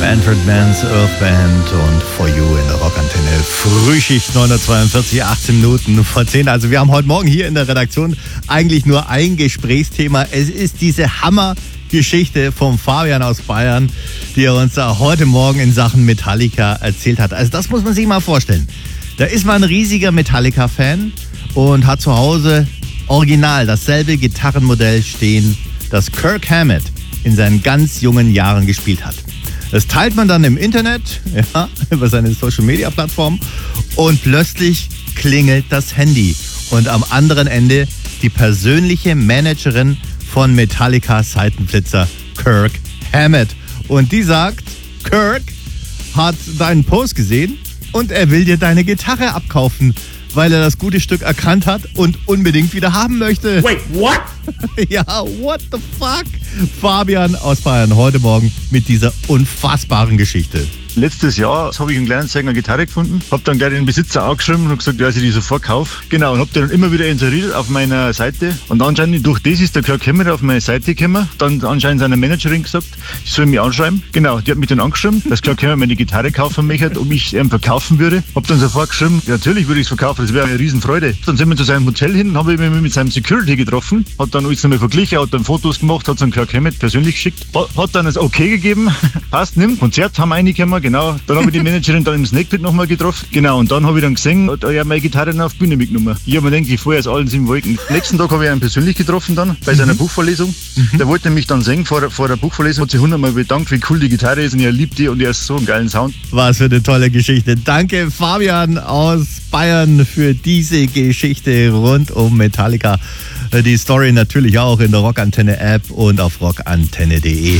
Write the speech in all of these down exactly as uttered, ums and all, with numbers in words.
Manfred Mann's Earth Band und For You in der Rockantenne. Frühschicht neunhundertzweiundvierzig, achtzehn Minuten vor zehn. Also wir haben heute Morgen hier in der Redaktion eigentlich nur ein Gesprächsthema. Es ist diese Hammergeschichte vom Fabian aus Bayern, die er uns da heute Morgen in Sachen Metallica erzählt hat. Also das muss man sich mal vorstellen. Da ist man ein riesiger Metallica-Fan und hat zu Hause original dasselbe Gitarrenmodell stehen, das Kirk Hammett in seinen ganz jungen Jahren gespielt hat. Das teilt man dann im Internet, ja, über seine Social-Media-Plattform und plötzlich klingelt das Handy. Und am anderen Ende die persönliche Managerin von Metallicas Seitenflitzer, Kirk Hammett. Und die sagt, Kirk hat deinen Post gesehen und er will dir deine Gitarre abkaufen, weil er das gute Stück erkannt hat und unbedingt wieder haben möchte. Wait, what? Ja, what the fuck? Fabian aus Bayern heute Morgen mit dieser unfassbaren Geschichte. Letztes Jahr habe ich einen kleinen Sänger eine Gitarre gefunden, habe dann gleich den Besitzer angeschrieben und gesagt, dass ich die sofort kaufe. Genau, und habe die dann immer wieder inseriert auf meiner Seite. Und anscheinend durch das ist der Kirk Hammett auf meine Seite gekommen. Dann anscheinend seiner Managerin gesagt, ich soll mich anschreiben. Genau, die hat mich dann angeschrieben, dass Kirk Hammett meine Gitarre kaufen möchte, ob ich ihn verkaufen würde. Habe dann sofort geschrieben, ja, natürlich würde ich es verkaufen, das wäre eine Riesenfreude. Dann sind wir zu seinem Hotel hin, habe ich mich mit seinem Security getroffen, hat dann alles nochmal verglichen, hat dann Fotos gemacht, hat es an Kirk Hammett persönlich geschickt, hat dann das Okay gegeben, passt, nimm, Konzert haben wir reingekommen, genau. Dann habe ich die Managerin dann im Snakepit nochmal getroffen. Genau, und dann habe ich dann gesehen, hat er meine Gitarre dann auf die Bühne mitgenommen. Ich habe mir gedacht, ich fahre jetzt allen sieben Wolken. Nächsten Tag habe ich ihn persönlich getroffen dann, bei seiner mhm. Buchvorlesung. Mhm. Der wollte mich dann singen vor, vor der Buchvorlesung, hat sich hundertmal bedankt, wie cool die Gitarre ist und er liebt die und er ist so einen geilen Sound. Was für eine tolle Geschichte. Danke Fabian aus Bayern für diese Geschichte rund um Metallica. Die Story natürlich auch in der Rockantenne-App und auf rockantenne punkt de.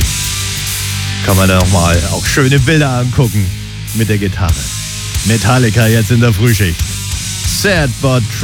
Kann man da noch mal auch schöne Bilder angucken mit der Gitarre. Metallica jetzt in der Frühschicht. Sad but true.